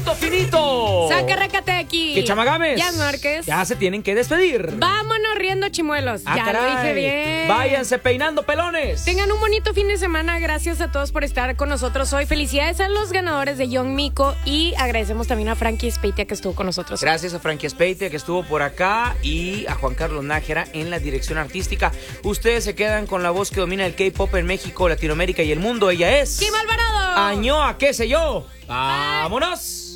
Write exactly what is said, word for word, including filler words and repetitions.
monito finito. Saca Recateki. Que Chamagames. Ya Márquez. Ya se tienen que despedir. Vámonos riendo, chimuelos. Ah, ya caray. lo dije bien. Váyanse peinando pelones. Tengan un bonito fin de semana. Gracias a todos por estar con nosotros hoy. Felicidades a los ganadores de Young Mico y agradecemos también a Frankie Speitia que estuvo con nosotros. Gracias a Frankie Speitia que estuvo por acá y a Juan Carlos Nájera en la dirección artística. Ustedes se quedan con la voz que domina el K-pop en México, Latinoamérica y el mundo. Ella es ¡Kim Alvarado! Añoa, qué sé yo. ¡Vámonos!